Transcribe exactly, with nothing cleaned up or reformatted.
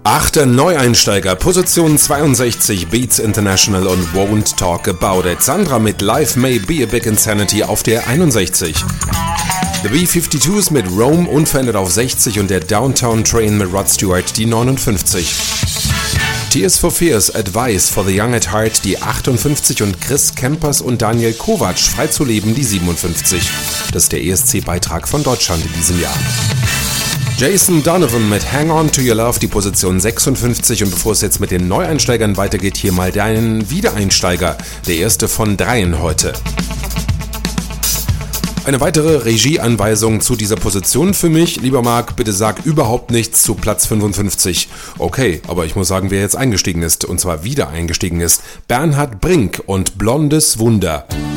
Achter Neueinsteiger, Position zweiundsechzig, Beats International und Won't Talk About It. Sandra mit Life May Be a Big Insanity auf der einundsechzig. The B zweiundfünfzigers mit Rome unverändert auf sechzig und der Downtown Train mit Rod Stewart die neunundfünfzig. Tears for Fears, Advice for the Young at Heart die achtundfünfzig und Chris Kempers und Daniel Kovac, Frei zu leben die siebenundfünfzig. Das ist der E S C-Beitrag von Deutschland in diesem Jahr. Jason Donovan mit Hang On To Your Love die Position sechsundfünfzig und bevor es jetzt mit den Neueinsteigern weitergeht, hier mal deinen Wiedereinsteiger, der erste von dreien heute. Eine weitere Regieanweisung zu dieser Position für mich. Lieber Marc, bitte sag überhaupt nichts zu Platz fünfundfünfzig. Okay, aber ich muss sagen, wer jetzt eingestiegen ist, und zwar wieder eingestiegen ist. Bernhard Brink und Blondes Wunder.